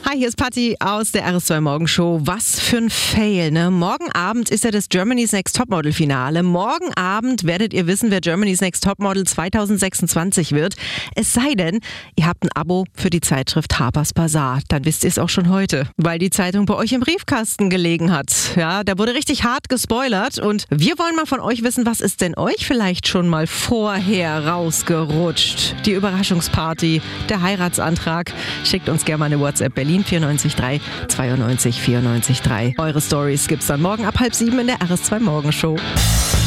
Hi, hier ist Patti aus der RS2 Morgenshow. Was für ein Fail, ne? Morgen Abend ist ja das Germany's Next Topmodel Finale. Morgen Abend werdet ihr wissen, wer Germany's Next Topmodel 2026 wird. Es sei denn, ihr habt ein Abo für die Zeitschrift Harper's Bazaar. Dann wisst ihr es auch schon heute, weil die Zeitung bei euch im Briefkasten gelegen hat. Ja, da wurde richtig hart gespoilert und wir wollen mal von euch wissen, was ist denn euch vielleicht schon mal vorher rausgerutscht? Die Überraschungsparty, der Heiratsantrag. Schickt uns gerne mal eine WhatsApp Berlin 94 3 92 94 3. Eure Stories gibt's dann morgen ab 6:30 in der RS2 Morgenshow.